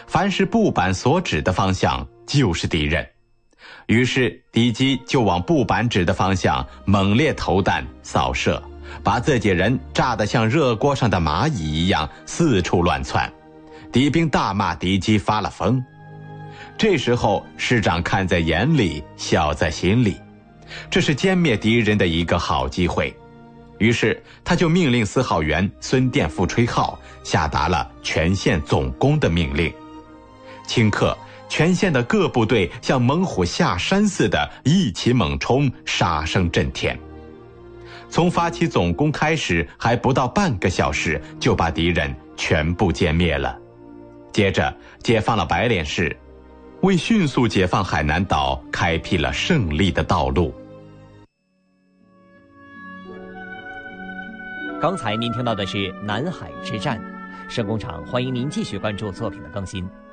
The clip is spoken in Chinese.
凡是步板所指的方向就是敌人。于是敌机就往步板指的方向猛烈投弹扫射，把自己人炸得像热锅上的蚂蚁一样四处乱窜。敌兵大骂敌机发了疯。这时候师长看在眼里，笑在心里，这是歼灭敌人的一个好机会。于是他就命令司号员孙殿复吹号，下达了全线总攻的命令。顷刻，全线的各部队像猛虎下山似的一起猛冲，杀声震天。从发起总攻开始还不到半个小时，就把敌人全部歼灭了。接着解放了白莲市，为迅速解放海南岛开辟了胜利的道路。 刚才您听到的是南海之战，圣工厂欢迎您继续关注作品的更新。